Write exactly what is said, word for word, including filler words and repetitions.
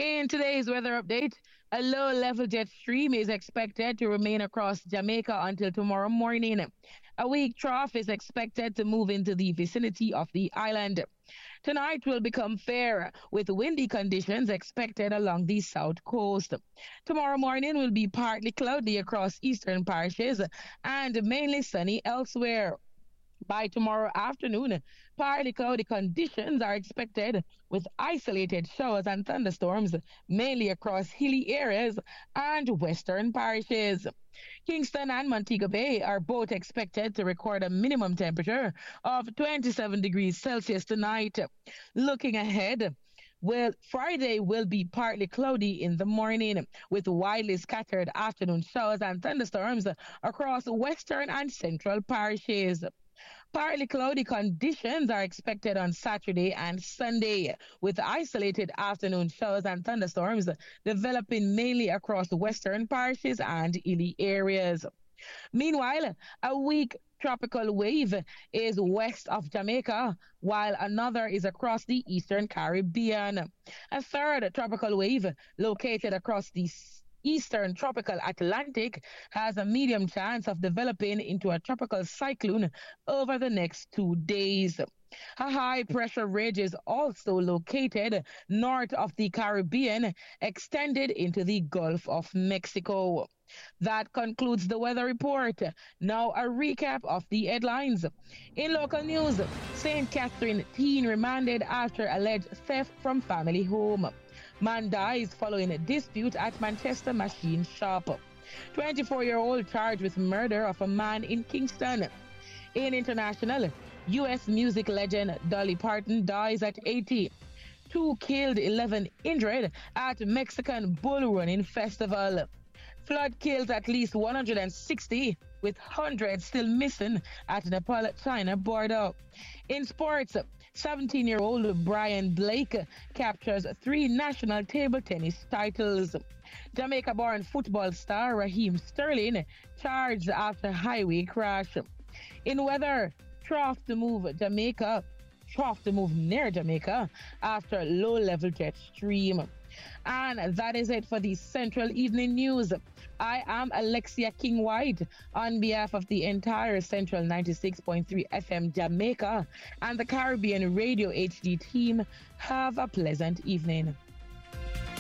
In today's weather update, a low level jet stream is expected to remain across Jamaica until tomorrow morning. A weak trough is expected to move into the vicinity of the island. Tonight will become fair, with windy conditions expected along the south coast. Tomorrow morning will be partly cloudy across eastern parishes and mainly sunny elsewhere. By tomorrow afternoon, partly cloudy conditions are expected with isolated showers and thunderstorms mainly across hilly areas and western parishes. Kingston and Montego Bay are both expected to record a minimum temperature of twenty-seven degrees Celsius tonight. Looking ahead, well, Friday will be partly cloudy in the morning with widely scattered afternoon showers and thunderstorms across western and central parishes. Partly cloudy conditions are expected on Saturday and Sunday, with isolated afternoon showers and thunderstorms developing mainly across western parishes and hilly areas. Meanwhile, a weak tropical wave is west of Jamaica, while another is across the eastern Caribbean. A third tropical wave located across the eastern tropical Atlantic has a medium chance of developing into a tropical cyclone over the next two days. A high pressure ridge is also located north of the Caribbean, extended into the Gulf of Mexico. That concludes the weather report. Now a recap of the headlines. In local news, Saint Catherine teen remanded after alleged theft from family home. Man dies following a dispute at Manchester Machine Shop. twenty-four-year-old charged with murder of a man in Kingston. In international, U S music legend Dolly Parton dies at eighty. Two killed, eleven injured at Mexican bull running festival. Flood kills at least one hundred sixty, with hundreds still missing at Nepal-China border. In sports, seventeen-year-old Brian Blake captures three national table tennis titles. Jamaica-born football star Raheem Sterling charged after highway crash. In weather, trough to move Jamaica, trough to move near Jamaica after low-level jet stream. And that is it for the Central Evening News. I am Alexia King White on behalf of the entire Central ninety-six point three F M Jamaica and the Caribbean Radio H D team. Have a pleasant evening.